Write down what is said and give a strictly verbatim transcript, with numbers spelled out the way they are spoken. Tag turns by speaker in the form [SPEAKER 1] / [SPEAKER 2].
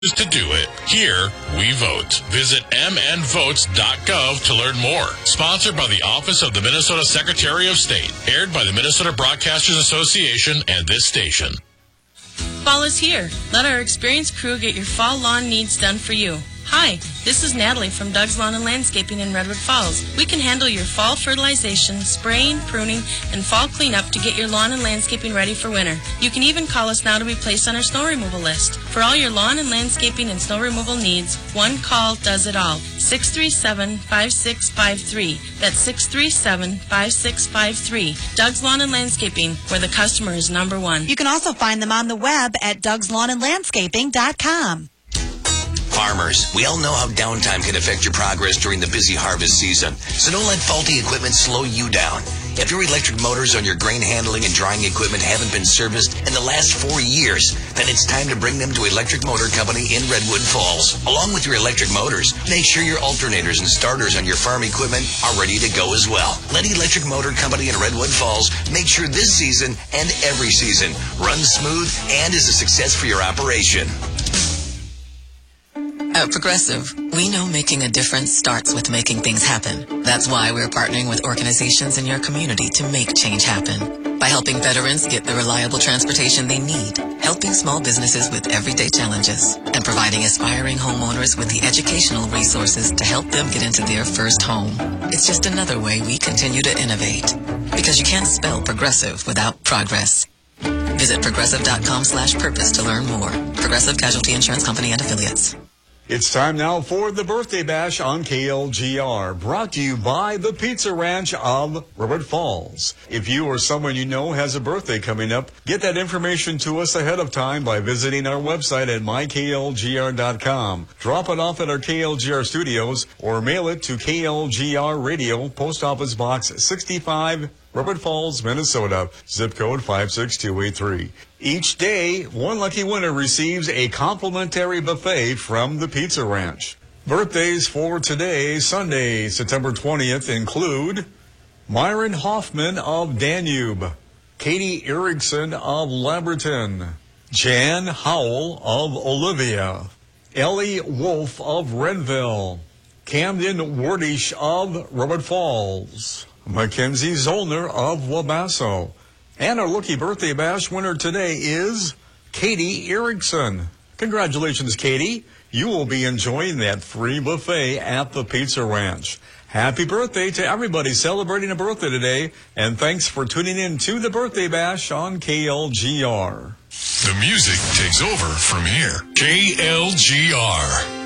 [SPEAKER 1] to do it. Here, we vote. Visit m n votes dot gov to learn more. Sponsored by the Office of the Minnesota Secretary of State. Aired by the Minnesota Broadcasters Association and this station.
[SPEAKER 2] Fall is here. Let our experienced crew get your fall lawn needs done for you. Hi, this is Natalie from Doug's Lawn and Landscaping in Redwood Falls. We can handle your fall fertilization, spraying, pruning, and fall cleanup to get your lawn and landscaping ready for winter. You can even call us now to be placed on our snow removal list. For all your lawn and landscaping and snow removal needs, one call does it all. six three seven, five six five three. That's six three seven, five six five three. Doug's Lawn and Landscaping, where the customer is number one.
[SPEAKER 3] You can also find them on the web at dougs lawn and landscaping dot com.
[SPEAKER 4] Farmers, we all know how downtime can affect your progress during the busy harvest season, so don't let faulty equipment slow you down. If your electric motors on your grain handling and drying equipment haven't been serviced in the last four years, then it's time to bring them to Electric Motor Company in Redwood Falls. Along with your electric motors, make sure your alternators and starters on your farm equipment are ready to go as well. Let Electric Motor Company in Redwood Falls make sure this season and every season runs smooth and is a success for your operation.
[SPEAKER 5] At Progressive, we know making a difference starts with making things happen. That's why we're partnering with organizations in your community to make change happen. By helping veterans get the reliable transportation they need, helping small businesses with everyday challenges, and providing aspiring homeowners with the educational resources to help them get into their first home. It's just another way we continue to innovate. Because you can't spell progressive without progress. Visit progressive.com slash purpose to learn more. Progressive Casualty Insurance Company and Affiliates.
[SPEAKER 6] It's time now for the Birthday Bash on K L G R, brought to you by the Pizza Ranch of Redwood Falls. If you or someone you know has a birthday coming up, get that information to us ahead of time by visiting our website at my k l g r dot com. Drop it off at our K L G R studios or mail it to K L G R Radio, Post Office Box sixty-five, Redwood Falls, Minnesota, zip code five six two eight three. Each day, one lucky winner receives a complimentary buffet from the Pizza Ranch. Birthdays for today, Sunday, September twentieth, include Myron Hoffman of Danube, Katie Erickson of Lamberton, Jan Howell of Olivia, Ellie Wolf of Renville, Camden Wordish of Redwood Falls, Mackenzie Zollner of Wabasso. And our lucky birthday bash winner today is Katie Erickson. Congratulations, Katie. You will be enjoying that free buffet at the Pizza Ranch. Happy birthday to everybody celebrating a birthday today, and thanks for tuning in to the Birthday Bash on K L G R.
[SPEAKER 1] The music takes over from here. K L G R.